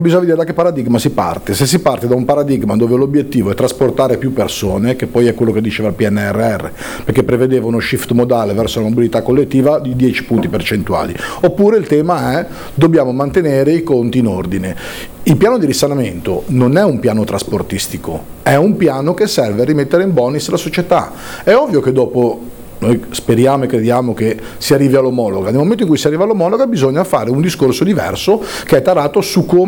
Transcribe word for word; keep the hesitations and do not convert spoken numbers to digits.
Bisogna vedere da che paradigma si parte. Se si parte da un paradigma dove l'obiettivo è trasportare più persone, che poi è quello che diceva il P N R R, perché prevedeva uno shift modale verso la mobilità collettiva di dieci punti percentuali, oppure il tema è dobbiamo mantenere i conti in ordine. Il piano di risanamento non è un piano trasportistico, è un piano che serve a rimettere in bonus la società. È ovvio che dopo noi speriamo e crediamo che si arrivi all'omologa. Nel momento in cui si arriva all'omologa bisogna fare un discorso diverso che è tarato su come